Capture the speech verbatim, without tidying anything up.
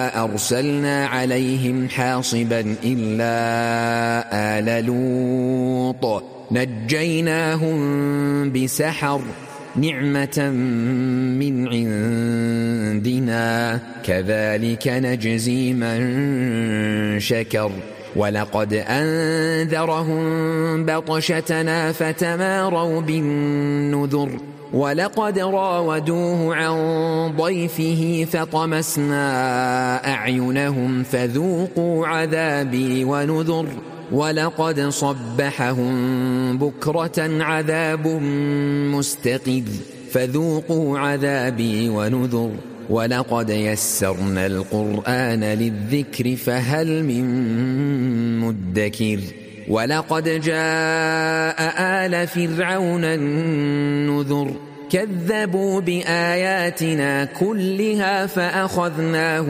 أرسلنا عليهم حاصبا إلا آل لوط نجيناهم بسحر نعمة من عندنا كذلك نجزي من شكر ولقد أنذرهم بطشتنا فتماروا بالنذر ولقد راودوه عن ضيفه فطمسنا أعينهم فذوقوا عذابي ونذر ولقد صبحهم بكرة عذاب مستقر فذوقوا عذابي ونذر ولقد يسرنا القرآن للذكر فهل من مدكر ولقد جاء آل فرعون النذر كذبوا بآياتنا كلها فأخذناهم